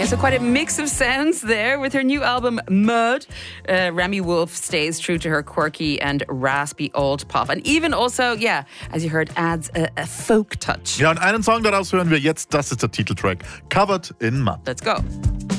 so quite a mix of sounds there with her new album Mud. Remi Wolf stays true to her quirky and raspy old pop. And even also, yeah, as you heard, adds a folk touch. Ja, und einen Song daraus hören wir jetzt. Das ist der Titeltrack. Covered in Mud. Let's go.